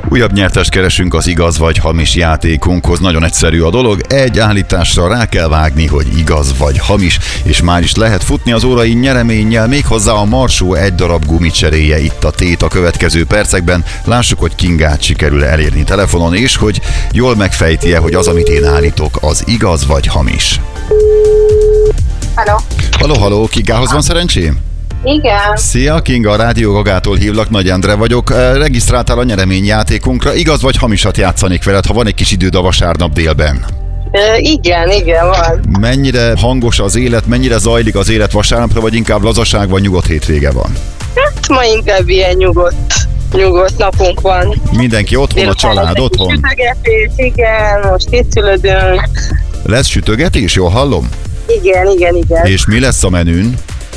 Újabb nyertest keresünk az igaz vagy hamis játékunkhoz. Nagyon egyszerű a dolog, egy állításra rá kell vágni, hogy igaz vagy hamis, és már is lehet futni az órai nyereménnyel, méghozzá a Marsó egy darab gumicseréje itt a tét a következő percekben. Lássuk, hogy Kingát sikerül elérni telefonon, és hogy jól megfejti-e, hogy az, amit én állítok, az igaz vagy hamis. Halló, Kingához van szerencsém? Igen. Szia, Kinga, a Rádió Gagától hívlak, Nagy Endre vagyok. Regisztráltál a nyereményjátékunkra, igaz vagy hamisat játszanék veled, ha van egy kis időd a vasárnap délben? Igen, van. Mennyire hangos az élet, mennyire zajlik az élet vasárnapra, vagy inkább lazaság vagy nyugodt hétvége van? Hát ma inkább ilyen nyugodt napunk van. Mindenki otthon, a család otthon? Sütögetés, igen, most készülődünk. Lesz sütögetés, jól hallom? Igen. És mi lesz a menün?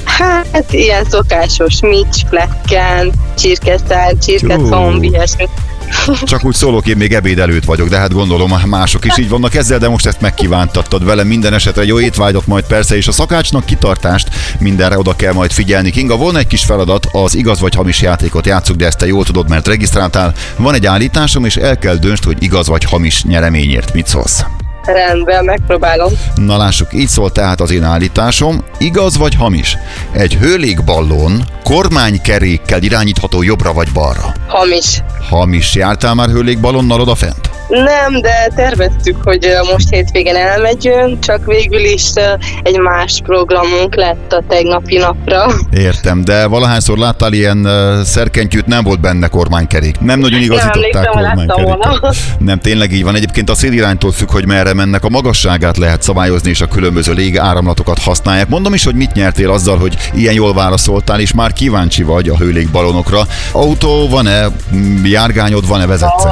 Hát ilyen szokásos mics, flekken, csirkeszál, csirkecomb, ilyesmi. Csak úgy szólok, én még ebéd előtt vagyok, de hát gondolom mások is így vannak ezzel, de most ezt megkívántattad velem. Minden esetre jó étvágyat majd persze, és a szakácsnak kitartást, mindenre oda kell majd figyelni. Kinga, volna egy kis feladat, az igaz vagy hamis játékot játsszuk, de ezt te jól tudod, mert regisztráltál. Van egy állításom, és el kell döntsd, hogy igaz vagy hamis nyereményért mit szólsz. Rendben, megpróbálom. Na lássuk, így szól tehát az én állításom. Igaz vagy hamis? Egy hőlégballon kormánykerékkel irányítható jobbra vagy balra? Hamis. Hamis. Jártál már hőlégballonnal odafent? Nem, de terveztük, hogy most hétvégén elmegyünk, csak végül is egy más programunk lett a tegnapi napra. Értem, de valahányszor láttál ilyen szerkentyűt, nem volt benne kormánykerék. Nem nagyon igazították kormánykeréket. Nem, tényleg így van. Egyébként a széliránytól függ, hogy merre mennek. A magasságát lehet szabályozni, és a különböző légáramlatokat használják. Mondom is, hogy mit nyertél azzal, hogy ilyen jól válaszoltál, és már kíváncsi vagy a hőlégballonokra. Autó van-e, járgányod van-e, vezetsz?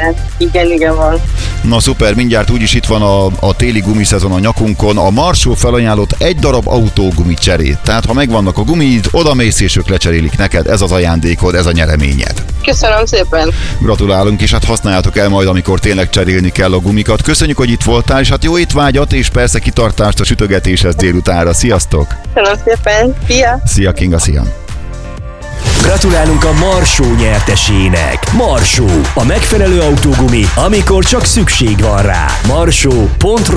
Igen, van. Na szuper, mindjárt úgyis itt van a téli gumiszezon a nyakunkon. A Marsó felajánlott egy darab autógumicserét. Tehát ha megvannak a gumiid, odamész és ők lecserélik neked. Ez az ajándékod, ez a nyereményed. Köszönöm szépen. Gratulálunk, és hát használjátok el majd, amikor tényleg cserélni kell a gumikat. Köszönjük, hogy itt voltál, és hát jó étvágyat, és persze kitartást a sütögetéshez délutánra. Sziasztok! Köszönöm szépen. Szia Kinga, szia! Gratulálunk a Marsó nyertesének! Marsó, a megfelelő autógumi, amikor csak szükség van rá. Marsó.ro